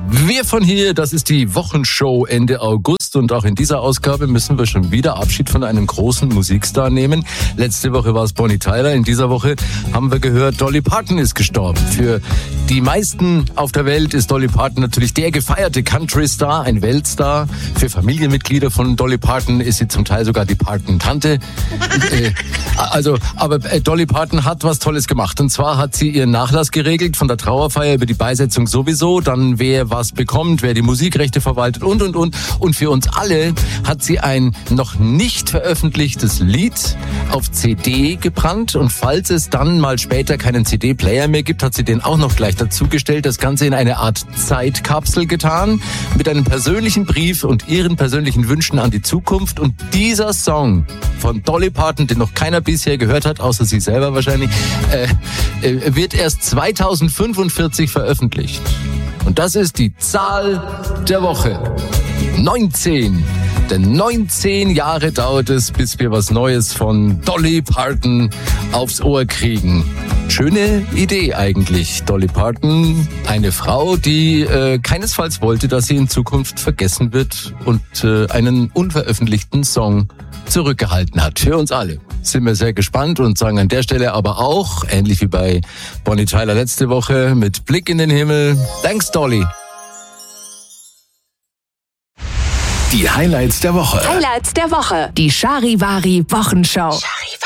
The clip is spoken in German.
Wir von hier, das ist die Wochenshow Ende August und auch in dieser Ausgabe müssen wir schon wieder Abschied von einem großen Musikstar nehmen. Letzte Woche war es Bonnie Tyler, in dieser Woche haben wir gehört, Dolly Parton ist gestorben. Für die meisten auf der Welt ist Dolly Parton natürlich der gefeierte Country-Star, ein Weltstar. Für Familienmitglieder von Dolly Parton ist sie zum Teil sogar die Parton-Tante. Aber Dolly Parton hat was Tolles gemacht. Und zwar hat sie ihren Nachlass geregelt, von der Trauerfeier über die Beisetzung sowieso, dann wer was bekommt, wer die Musikrechte verwaltet und. Und für uns alle hat sie ein noch nicht veröffentlichtes Lied auf CD gebrannt. Und falls es dann mal später keinen CD-Player mehr gibt, hat sie den auch noch gleich dazugestellt. Das Ganze in eine Art Zeitkapsel getan, mit einem persönlichen Brief und ihren persönlichen Wünschen an die Zukunft. Und dieser Song von Dolly Parton, den noch keiner bisher gehört hat, außer sie selber wahrscheinlich, wird erst 2045 veröffentlicht. Und das ist die Zahl der Woche. 19. Denn 19 Jahre dauert es, bis wir was Neues von Dolly Parton aufs Ohr kriegen. Schöne Idee eigentlich. Dolly Parton, eine Frau, die keinesfalls wollte, dass sie in Zukunft vergessen wird und einen unveröffentlichten Song zurückgehalten hat. Für uns alle. Sind wir sehr gespannt und sagen an der Stelle aber auch, ähnlich wie bei Bonnie Tyler letzte Woche, mit Blick in den Himmel. Thanks, Dolly. Die Highlights der Woche. Die Charivari Wochenshow.